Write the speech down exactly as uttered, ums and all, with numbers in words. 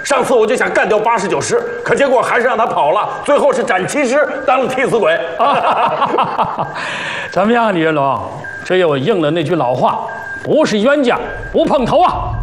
上次我就想干掉八十九师，可结果还是让他跑了，最后是斩七师当了替死鬼。 怎么样，李云龙？这又应了那句老话：不是冤家不碰头啊！